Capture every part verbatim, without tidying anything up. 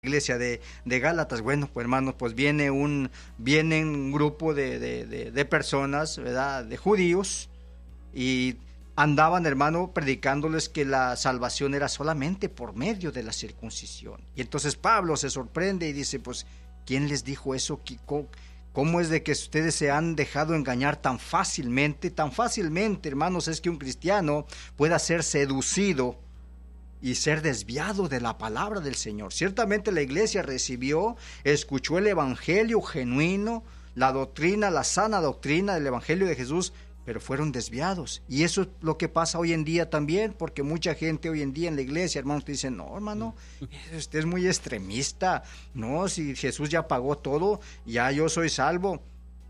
iglesia de, de Gálatas. Bueno, pues hermanos, pues viene un, viene un grupo de, de, de, de personas, ¿verdad?, de judíos, y andaban, hermano, predicándoles que la salvación era solamente por medio de la circuncisión. Y entonces Pablo se sorprende y dice, pues, ¿quién les dijo eso? ¿Cómo es de que ustedes se han dejado engañar tan fácilmente? Tan fácilmente, hermanos, es que un cristiano pueda ser seducido y ser desviado de la palabra del Señor. Ciertamente la iglesia recibió, escuchó el evangelio genuino, la doctrina, la sana doctrina del evangelio de Jesús, pero fueron desviados. Y eso es lo que pasa hoy en día también, porque mucha gente hoy en día en la iglesia, hermanos, te dicen, no, hermano, usted es muy extremista, no, si Jesús ya pagó todo, ya yo soy salvo.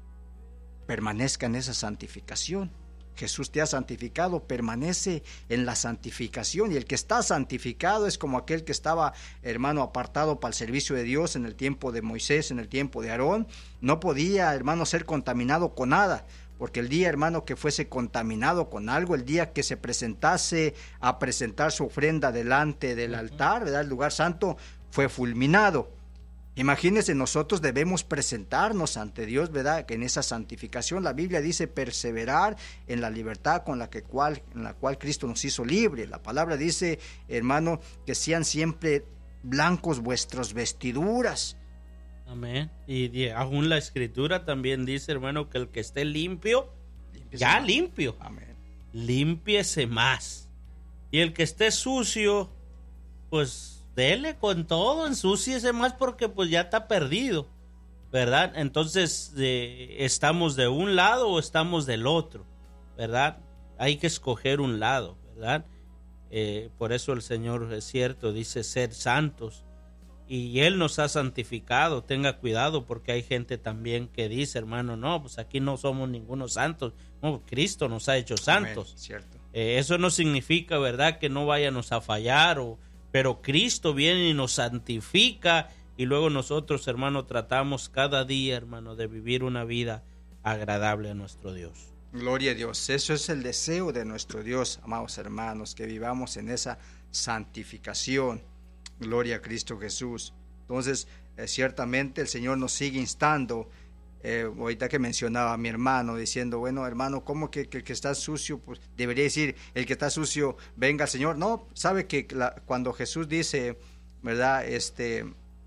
Permanezca en esa santificación. Jesús te ha santificado, permanece en la santificación, y el que está santificado es como aquel que estaba, hermano, apartado para el servicio de Dios en el tiempo de Moisés, en el tiempo de Aarón. No podía, hermano, ser contaminado con nada, porque el día, hermano, que fuese contaminado con algo, el día que se presentase a presentar su ofrenda delante del altar, ¿verdad?, el lugar santo, fue fulminado. Imagínense, nosotros debemos presentarnos ante Dios, ¿verdad?, en esa santificación. La Biblia dice perseverar en la libertad con la que cual, en la cual Cristo nos hizo libre. La palabra dice, hermano, que sean siempre blancos vuestras vestiduras. Amén. Y aún la Escritura también dice, hermano, que el que esté limpio, límpiese ya más. Limpio. Amén. Límpiese más. Y el que esté sucio, pues dele con todo, ensúciese más, porque pues ya está perdido, ¿verdad? Entonces, eh, ¿estamos de un lado o estamos del otro? ¿Verdad? Hay que escoger un lado, ¿verdad? Eh, por eso el Señor, es cierto, dice ser santos, y Él nos ha santificado. Tenga cuidado, porque hay gente también que dice, hermano, no, pues aquí no somos ninguno santos. No, Cristo nos ha hecho santos. Amén, cierto. Eh, eso no significa, ¿verdad?, que no vayamos a fallar, o pero Cristo viene y nos santifica, y luego nosotros, hermano, tratamos cada día, hermano, de vivir una vida agradable a nuestro Dios. Gloria a Dios. Eso es el deseo de nuestro Dios, amados hermanos, que vivamos en esa santificación. Gloria a Cristo Jesús. Entonces, eh, ciertamente el Señor nos sigue instando. Eh, ahorita que mencionaba a mi hermano, diciendo, bueno, hermano, ¿cómo que, que el que está sucio? Pues debería decir, el que está sucio, venga al Señor. No, sabe que la, cuando Jesús dice, ¿verdad?, este,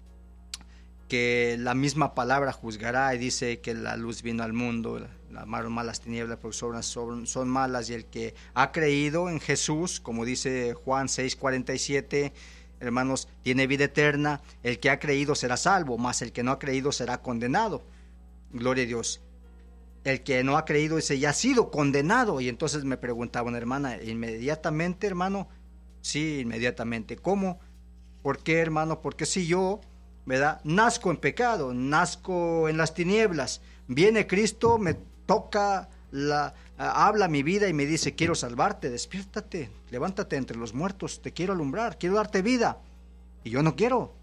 que la misma palabra juzgará, y dice que la luz vino al mundo, las malas tinieblas porque son, son, son malas, y el que ha creído en Jesús, como dice Juan seis cuarenta y siete, hermanos, tiene vida eterna. El que ha creído será salvo, mas el que no ha creído será condenado. Gloria a Dios. El que no ha creído, dice, ya ha sido condenado. Y entonces me preguntaba una hermana, ¿inmediatamente, hermano? Sí, inmediatamente. ¿Cómo? ¿Por qué, hermano? Porque si yo, ¿verdad?, nazco en pecado, nazco en las tinieblas, viene Cristo, me toca, la, habla mi vida y me dice, quiero salvarte, despiértate, levántate entre los muertos, te quiero alumbrar, quiero darte vida. Y yo no quiero.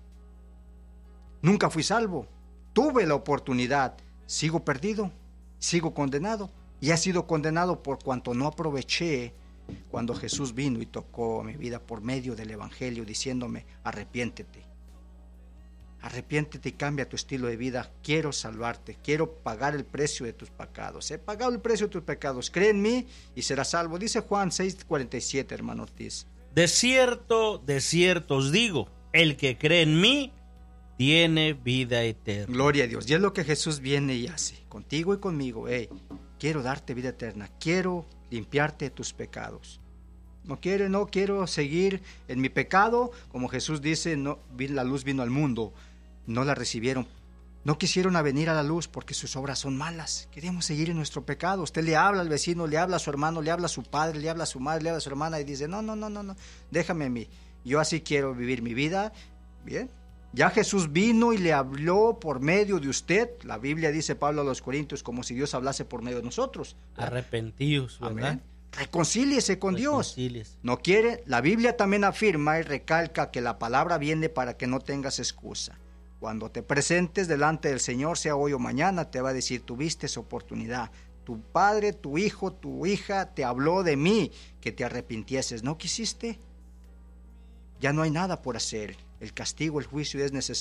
Nunca fui salvo. Tuve la oportunidad. Sigo perdido, sigo condenado, y he sido condenado por cuanto no aproveché cuando Jesús vino y tocó mi vida por medio del evangelio, diciéndome, arrepiéntete, arrepiéntete y cambia tu estilo de vida. Quiero salvarte, quiero pagar el precio de tus pecados. He pagado el precio de tus pecados, cree en mí y serás salvo. Dice Juan seis cuarenta y siete, hermano Ortiz. De cierto, de cierto os digo, el que cree en mí tiene vida eterna. Gloria a Dios. Y es lo que Jesús viene y hace contigo y conmigo. Hey, quiero darte vida eterna, quiero limpiarte de tus pecados. No quiero, no quiero seguir en mi pecado, como Jesús dice, no, la luz vino al mundo, no la recibieron, no quisieron a venir a la luz porque sus obras son malas. Queremos seguir en nuestro pecado. Usted le habla al vecino, le habla a su hermano, le habla a su padre, le habla a su madre, le habla a su hermana, y dice, no, no, no, no, no, déjame a mí, yo así quiero vivir mi vida. Bien, ya Jesús vino y le habló por medio de usted. La Biblia dice, Pablo a los Corintios, como si Dios hablase por medio de nosotros. Arrepentidos, ¿verdad? Amén. Reconcíliese con Dios. No quiere. La Biblia también afirma y recalca que la palabra viene para que no tengas excusa. Cuando te presentes delante del Señor, sea hoy o mañana, te va a decir, tuviste esa oportunidad. Tu padre, tu hijo, tu hija te habló de mí, que te arrepintieses. ¿No quisiste? Ya no hay nada por hacer. el castigo, el juicio es necesario.